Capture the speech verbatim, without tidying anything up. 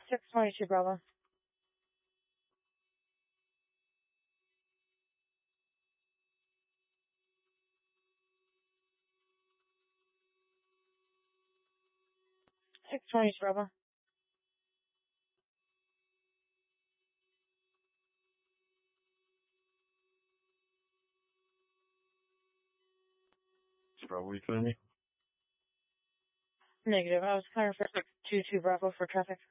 six twenty-two Bravo. six twenty-two Bravo. Bravo, you feeling me? Negative. I was clearing for six two two Bravo for traffic.